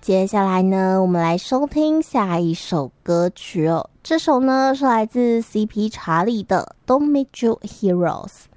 接下来呢，我们来收听下一首歌曲哦。这首呢是来自 CP 查理的《Don't Make You Heroes》。